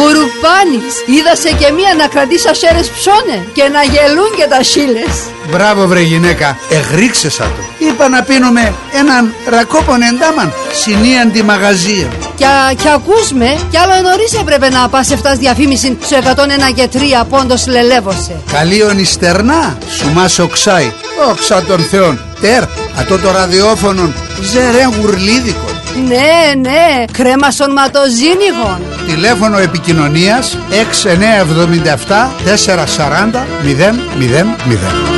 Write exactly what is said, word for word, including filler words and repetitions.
Κουρουπάνης, είδασε και μία να κρατήσει σέρες ψώνε και να γελούν και τα σίλες. Μπράβο βρε γυναίκα, εγρίξεσα το. Είπα να πίνουμε έναν ρακόπον εντάμαν, συνίαν τη μαγαζία. Κι, κι ακούς με, κι άλλο νωρίς έπρεπε να πας εφτάς διαφήμιση στο εκατόν ένα και τρία πόντος λελεύωσε. Καλίον ιστερνά, σου μας οξάει, όξα των θεών. Τερ, ατό το ραδιόφωνο, ζερέν γουρλίδικο. Ναι, ναι, κρέμα σωματοζήνιγων. Τηλέφωνο επικοινωνίας έξι εννιά εβδομήντα επτά τετρακόσια σαράντα μηδέν μηδέν μηδέν.